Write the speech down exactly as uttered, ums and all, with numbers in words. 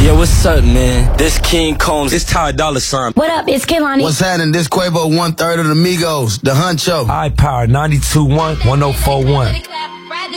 Yo, what's up, man? This King Combs. It's Ty Dolla Sign. What up? It's Kehlani. What's happening? This Quavo, one third of the Migos, the Huncho. I Power ninety-two point one, one oh four point one.